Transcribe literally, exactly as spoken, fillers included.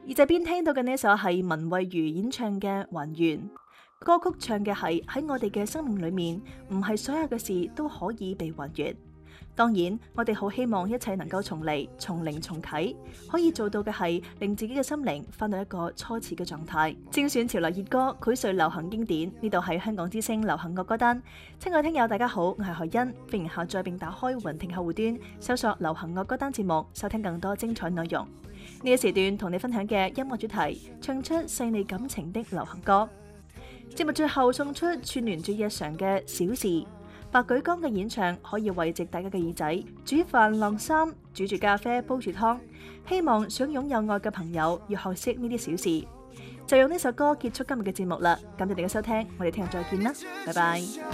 耳仔邊聽到嘅呢首係文慧如演唱嘅《還願》，歌曲唱嘅係喺我哋嘅生命裏面，唔係所有嘅事都可以被還原。當然，我哋好希望一切能夠重嚟，從零重啟，可以做到嘅係令自己嘅心靈翻到一個初始嘅狀態。精選潮流熱歌，膾萃流行經典，呢度係香港之聲流行樂歌單。親愛聽友大家好，我係海欣，歡迎下載並打開雲聽客戶端，搜索流行樂歌單節目，收聽更多精彩內容。呢一時段同你分享嘅音樂主題，唱出細膩感情的流行歌。節目最後送出串聯住日常嘅小事。白舉綱嘅演唱可以慰藉大家嘅耳仔，煮飯晾衫，煮住咖啡煲住湯，希望想擁有愛嘅朋友要學識呢啲小事。就用呢首歌結束今日嘅節目啦，感謝你嘅收聽，我哋聽日再見啦，拜拜。